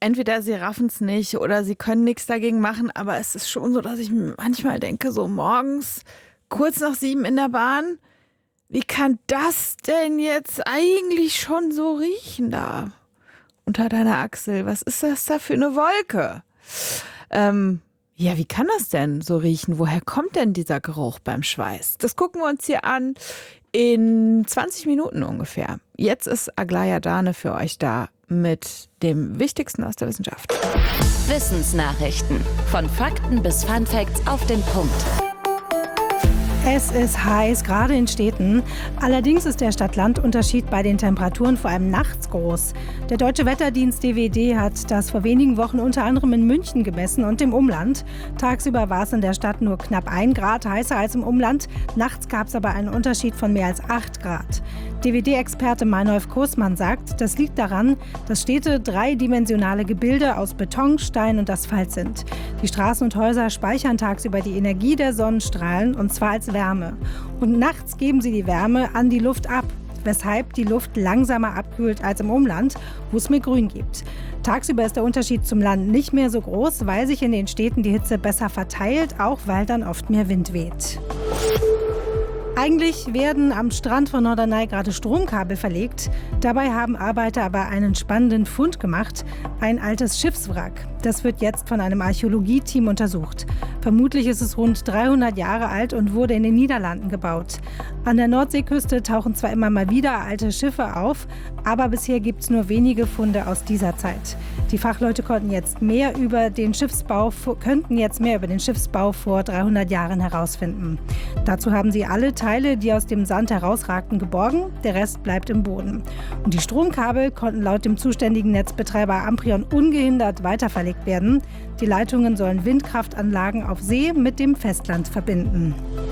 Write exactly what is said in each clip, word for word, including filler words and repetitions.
entweder sie raffen es nicht oder sie können nichts dagegen machen, aber es ist schon so, dass ich mir manchmal denke, so morgens kurz nach sieben in der Bahn, wie kann das denn jetzt eigentlich schon so riechen da unter deiner Achsel? Was ist das da für eine Wolke? Ähm, ja, wie kann das denn so riechen? Woher kommt denn dieser Geruch beim Schweiß? Das gucken wir uns hier an in zwanzig Minuten ungefähr. Jetzt ist Aglaya Dane für euch da mit dem Wichtigsten aus der Wissenschaft. Wissensnachrichten. Von Fakten bis Funfacts auf den Punkt. Es ist heiß, gerade in Städten. Allerdings ist der Stadt-Land-Unterschied bei den Temperaturen vor allem nachts groß. Der Deutsche Wetterdienst D W D hat das vor wenigen Wochen unter anderem in München gemessen und im Umland. Tagsüber war es in der Stadt nur knapp ein Grad heißer als im Umland. Nachts gab es aber einen Unterschied von mehr als acht Grad. D W D-Experte Meinolf Kursmann sagt, das liegt daran, dass Städte dreidimensionale Gebilde aus Beton, Stein und Asphalt sind. Die Straßen und Häuser speichern tagsüber die Energie der Sonnenstrahlen und zwar als Wärme. Und nachts geben sie die Wärme an die Luft ab, weshalb die Luft langsamer abkühlt als im Umland, wo es mehr Grün gibt. Tagsüber ist der Unterschied zum Land nicht mehr so groß, weil sich in den Städten die Hitze besser verteilt, auch weil dann oft mehr Wind weht. Eigentlich werden am Strand von Norderney gerade Stromkabel verlegt. Dabei haben Arbeiter aber einen spannenden Fund gemacht. Ein altes Schiffswrack. Das wird jetzt von einem Archäologieteam untersucht. Vermutlich ist es rund dreihundert Jahre alt und wurde in den Niederlanden gebaut. An der Nordseeküste tauchen zwar immer mal wieder alte Schiffe auf, aber bisher gibt es nur wenige Funde aus dieser Zeit. Die Fachleute konnten jetzt mehr über den Schiffsbau, könnten jetzt mehr über den Schiffsbau vor dreihundert Jahren herausfinden. Dazu haben sie alle Teile, die aus dem Sand herausragten, geborgen. Der Rest bleibt im Boden. Und die Stromkabel konnten laut dem zuständigen Netzbetreiber Amprion ungehindert weiterverlegt werden. Die Leitungen sollen Windkraftanlagen auf See mit dem Festland verbinden.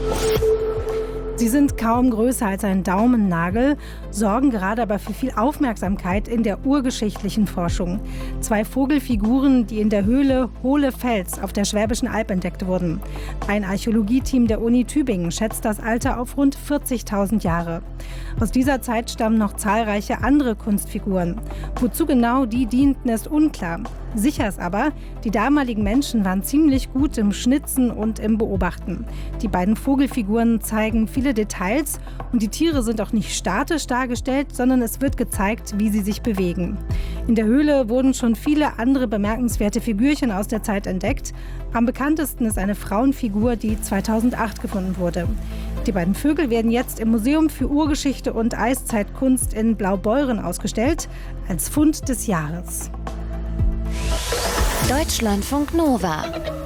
Sie sind kaum größer als ein Daumennagel, sorgen gerade aber für viel Aufmerksamkeit in der urgeschichtlichen Forschung. Zwei Vogelfiguren, die in der Höhle Hohle Fels auf der Schwäbischen Alb entdeckt wurden. Ein Archäologieteam der Uni Tübingen schätzt das Alter auf rund vierzigtausend Jahre. Aus dieser Zeit stammen noch zahlreiche andere Kunstfiguren. Wozu genau die dienten, ist unklar. Sicher ist aber, die damaligen Menschen waren ziemlich gut im Schnitzen und im Beobachten. Die beiden Vogelfiguren zeigen viele Details und die Tiere sind auch nicht statisch dargestellt, sondern es wird gezeigt, wie sie sich bewegen. In der Höhle wurden schon viele andere bemerkenswerte Figürchen aus der Zeit entdeckt. Am bekanntesten ist eine Frauenfigur, die zweitausendacht gefunden wurde. Die beiden Vögel werden jetzt im Museum für Urgeschichte und Eiszeitkunst in Blaubeuren ausgestellt, als Fund des Jahres. Deutschlandfunk Nova